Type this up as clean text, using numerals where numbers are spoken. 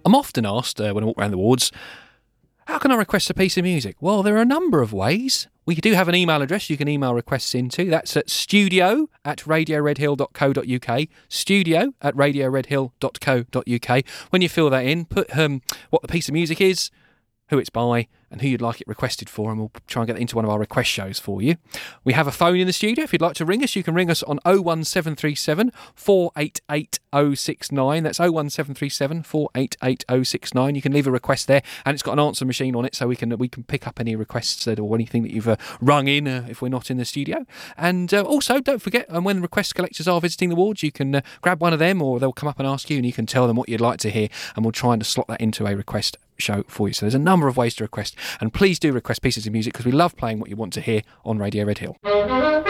I'm often asked when I walk around the wards, how can I request a piece of music? Well, there are a number of ways. We do have an email address you can email requests into. That's at studio@radioredhill.co.uk, studio@radioredhill.co.uk. When you fill that in, put what the piece of music is, who it's by, and who you'd like it requested for, and we'll try and get that into one of our request shows for you. We have a phone in the studio. If you'd like to ring us, you can ring us on 01737 488 069. That's 01737 488 069. You can leave a request there, and it's got an answer machine on it, so we can pick up any requests or anything that you've rung in if we're not in the studio. And also, don't forget, when request collectors are visiting the wards, you can grab one of them, or they'll come up and ask you, and you can tell them what you'd like to hear, and we'll try and slot that into a request show for you. So there's a number of ways to request, and please do request pieces of music because we love playing what you want to hear on Radio Red Hill.